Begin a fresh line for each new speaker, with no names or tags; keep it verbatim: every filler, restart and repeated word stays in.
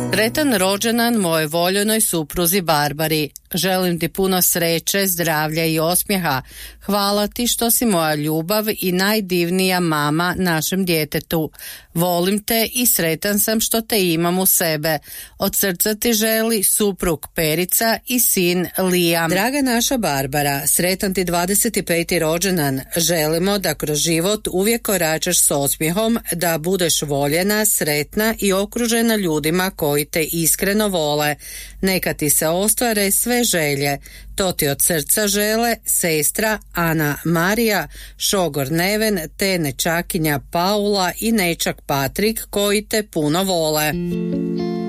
Sretan rođendan moje voljenoj supruzi Barbari. Želim ti puno sreće, zdravlja i osmijeha. Hvala ti što si moja ljubav i najdivnija mama našem djetetu. Volim te i sretan sam što te imam u sebe. Od srca ti želi suprug Perica i sin Liam. Draga naša Barbara, sretan ti dvadeset peti rođendan. Želimo da kroz život uvijek koračaš s osmijehom, da budeš voljena, sretna i okružena ljudima koji te iskreno vole. Neka ti se ostvare sve želje. To ti od srca žele sestra Ana Marija, šogor Neven, te nečakinja Paula i nečak Patrik koji te puno vole.